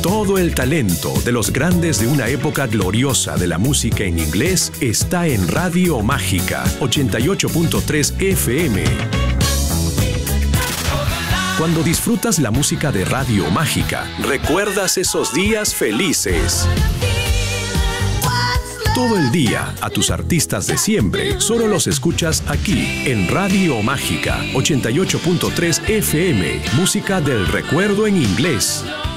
Todo el talento de los grandes de una época gloriosa de la música en inglés está en Radio Mágica 88.3 FM. Cuando disfrutas la música de Radio Mágica, recuerdas esos días felices. Todo el día, a tus artistas de siempre, solo los escuchas aquí, en Radio Mágica 88.3 FM. Música del recuerdo en inglés.